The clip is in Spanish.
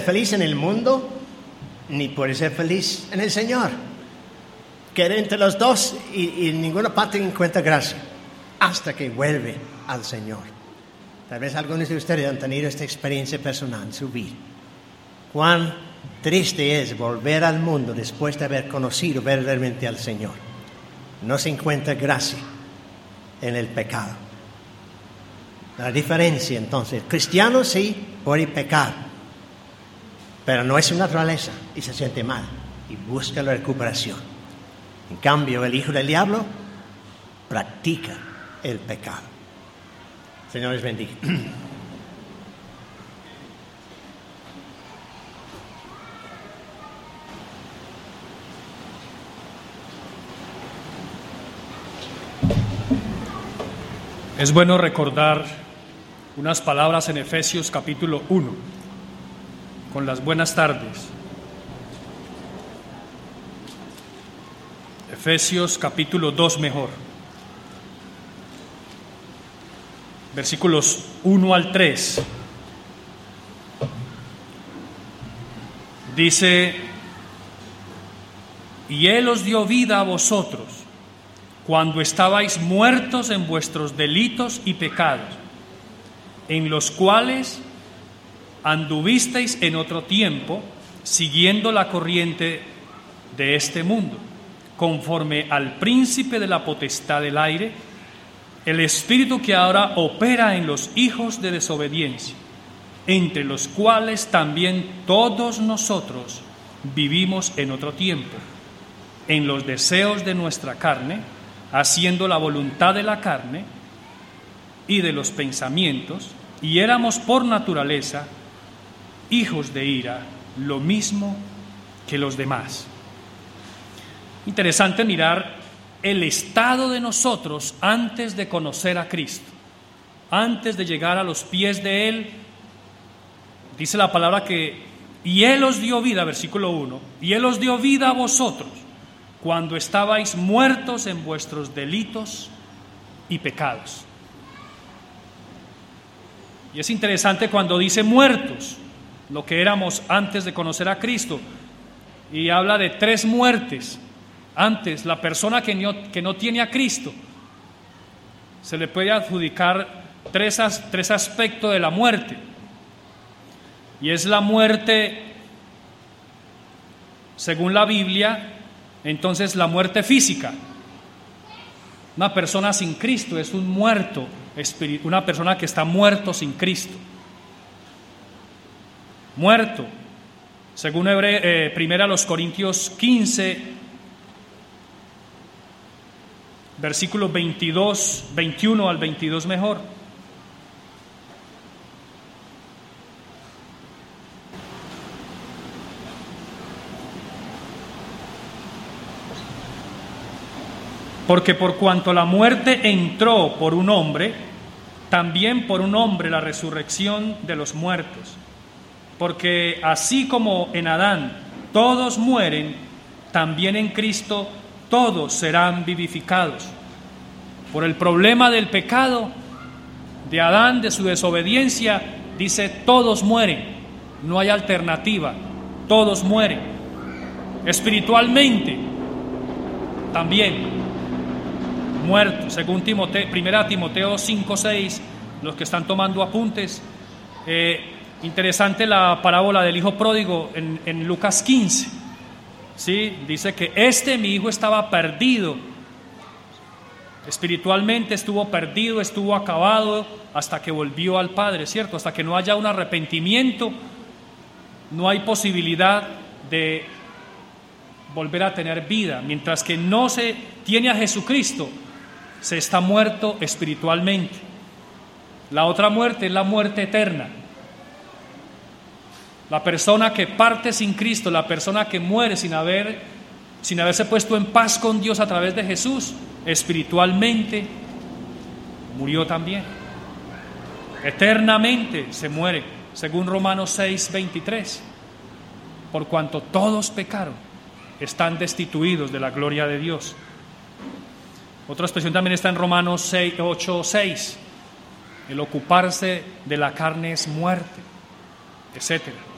feliz en el mundo, ni puede ser feliz en el Señor. Queda entre los dos y en ninguna parte encuentra gracia hasta que vuelve al Señor. Tal vez algunos de ustedes han tenido esta experiencia personal en su vida. Cuán triste es volver al mundo después de haber conocido verdaderamente al Señor. No se encuentra gracia en el pecado. La diferencia entonces, el cristiano sí puede pecar, pero no es su naturaleza y se siente mal y busca la recuperación. En cambio, el hijo del diablo practica el pecado. Señor les bendiga. Es bueno recordar unas palabras en Efesios capítulo 1, con las buenas tardes. Efesios capítulo 2 mejor. Versículos 1 al 3. Dice: y Él os dio vida a vosotros, cuando estabais muertos en vuestros delitos y pecados, en los cuales anduvisteis en otro tiempo, siguiendo la corriente de este mundo, conforme al príncipe de la potestad del aire, el espíritu que ahora opera en los hijos de desobediencia, entre los cuales también todos nosotros vivimos en otro tiempo, en los deseos de nuestra carne, haciendo la voluntad de la carne y de los pensamientos, y éramos por naturaleza hijos de ira, lo mismo que los demás. Interesante mirar el estado de nosotros antes de conocer a Cristo, antes de llegar a los pies de Él. Dice la palabra que, y Él os dio vida, versículo 1, y Él os dio vida a vosotros, cuando estabais muertos en vuestros delitos y pecados. Y es interesante cuando dice muertos, lo que éramos antes de conocer a Cristo, y habla de 3 muertes. Antes, la persona que no tiene a Cristo, se le puede adjudicar tres aspectos de la muerte, y es la muerte, según la Biblia, entonces la muerte física. Una persona sin Cristo es un muerto espiritual, una persona que está muerto sin Cristo. Muerto, según primera los Corintios 15, versículos 21 al 22 mejor. Porque por cuanto la muerte entró por un hombre, también por un hombre la resurrección de los muertos. Porque así como en Adán todos mueren, también en Cristo todos serán vivificados. Por el problema del pecado de Adán, de su desobediencia, dice todos mueren, no hay alternativa, todos mueren. Espiritualmente también muertos, según primera Timoteo 5:6, los que están tomando apuntes. Interesante la parábola del hijo pródigo en Lucas 15, ¿sí? Dice que mi hijo estaba perdido, espiritualmente estuvo perdido, estuvo acabado hasta que volvió al Padre, ¿cierto? Hasta que no haya un arrepentimiento, no hay posibilidad de volver a tener vida. Mientras que no se tiene a Jesucristo, se está muerto espiritualmente. La otra muerte es la muerte eterna. La persona que parte sin Cristo, la persona que muere sin haberse puesto en paz con Dios a través de Jesús, espiritualmente murió también. Eternamente se muere, según Romanos 6:23. Por cuanto todos pecaron, están destituidos de la gloria de Dios. Otra expresión también está en Romanos 8:6. El ocuparse de la carne es muerte, etcétera.